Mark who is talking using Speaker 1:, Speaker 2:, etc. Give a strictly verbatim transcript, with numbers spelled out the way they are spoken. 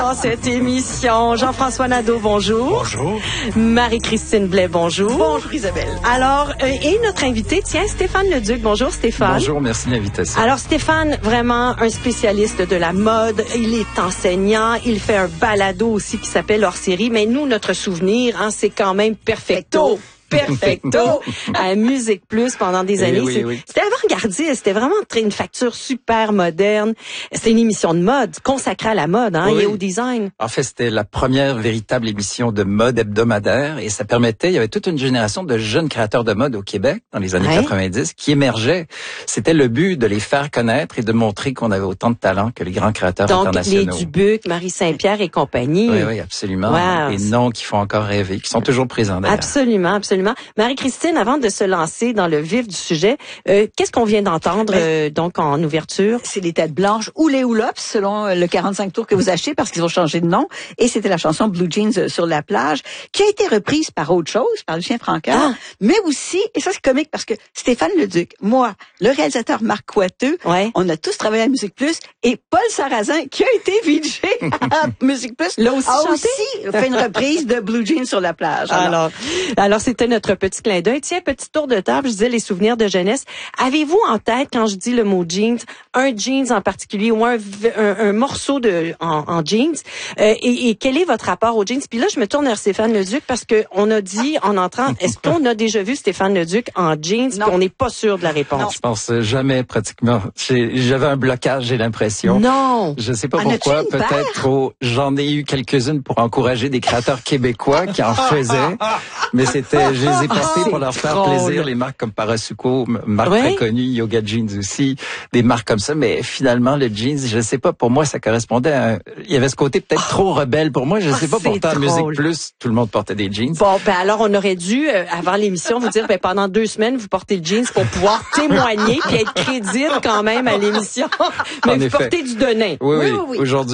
Speaker 1: Dans cette émission, Jean-François Nadeau, bonjour.
Speaker 2: Bonjour.
Speaker 1: Marie-Christine Blais, bonjour.
Speaker 3: Bonjour Isabelle.
Speaker 1: Alors, euh, et notre invité, tiens, Stéphane Leduc. Bonjour Stéphane.
Speaker 2: Bonjour, merci de l'invitation.
Speaker 1: Alors Stéphane, vraiment un spécialiste de la mode. Il est enseignant. Il fait un balado aussi qui s'appelle Hors série. Mais nous, notre souvenir, hein, c'est quand même Perfecto. Perfecto à Musique Plus pendant des années.
Speaker 2: Oui, oui.
Speaker 1: C'était avant-gardiste, c'était vraiment une facture super moderne. C'était une émission de mode consacrée à la mode, hein,
Speaker 2: Oui.
Speaker 1: et au design.
Speaker 2: En fait, c'était la première véritable émission de mode hebdomadaire et ça permettait, il y avait toute une génération de jeunes créateurs de mode au Québec dans les années
Speaker 1: Ouais.
Speaker 2: quatre-vingt-dix qui émergeaient. C'était le but de les faire connaître et de montrer qu'on avait autant de talent que les grands créateurs
Speaker 1: Donc,
Speaker 2: internationaux.
Speaker 1: les Dubuc, Marie Saint-Pierre et compagnie.
Speaker 2: Oui, oui, absolument.
Speaker 1: Wow.
Speaker 2: Des noms qui font encore rêver, qui sont toujours présents d'ailleurs.
Speaker 1: Absolument, absolument. Marie-Christine, avant de se lancer dans le vif du sujet, euh, qu'est-ce qu'on vient d'entendre euh, donc en ouverture?
Speaker 3: C'est les têtes blanches ou les Hoolops selon le quarante-cinq tours que vous achetez parce qu'ils ont changé de nom. Et c'était la chanson Blue Jeans sur la plage qui a été reprise par autre chose, par Lucien Francaire.
Speaker 1: Ah.
Speaker 3: Mais aussi, et ça c'est comique parce que Stéphane Leduc, moi, le réalisateur Marc Coiteux,
Speaker 1: Ouais.
Speaker 3: on a tous travaillé à Musique Plus et Paul Sarrazin qui a été V J à Musique Plus
Speaker 1: L'a aussi
Speaker 3: a
Speaker 1: chanté?
Speaker 3: aussi fait une reprise de Blue Jeans sur la plage.
Speaker 1: Alors, alors c'était notre petit clin d'œil. Tiens, petit tour de table, je disais les souvenirs de jeunesse. Avez-vous en tête, quand je dis le mot jeans, un jeans en particulier ou un, un, un morceau de en, en jeans? Euh, et, et quel est votre rapport aux jeans? Puis là, je me tourne vers Stéphane Leduc parce que on a dit en entrant, est-ce qu'on a déjà vu Stéphane Leduc en jeans? Puis
Speaker 3: Non.
Speaker 1: on n'est pas sûr de la réponse.
Speaker 2: Je pense jamais pratiquement. J'ai- J'avais un blocage, j'ai l'impression.
Speaker 1: Non.
Speaker 2: Je sais pas
Speaker 3: En as-tu
Speaker 2: pourquoi,
Speaker 3: une paire?
Speaker 2: peut-être trop. J'en ai eu quelques-unes pour encourager des créateurs québécois qui en faisaient, mais c'était, je les ai portés pour leur faire
Speaker 1: drôle.
Speaker 2: plaisir. Les marques comme Parasuco, m- marque
Speaker 1: Ouais.
Speaker 2: très connue, Yoga Jeans aussi, des marques comme ça. Mais finalement, le jeans, je sais pas, pour moi, ça correspondait à un... Il y avait ce côté peut-être trop rebelle pour moi. Je sais
Speaker 1: Ah,
Speaker 2: pas,
Speaker 1: c'est
Speaker 2: pourtant, à
Speaker 1: drôle.
Speaker 2: Musique Plus, tout le monde portait des jeans.
Speaker 1: Bon, ben alors on aurait dû, euh, avant l'émission, vous dire, ben pendant deux semaines, vous portez le jeans pour pouvoir témoigner puis être crédible quand même à l'émission. Mais
Speaker 2: En
Speaker 1: vous
Speaker 2: effet.
Speaker 1: portez du Denain.
Speaker 2: Oui, oui,
Speaker 3: oui, oui.
Speaker 2: aujourd'hui.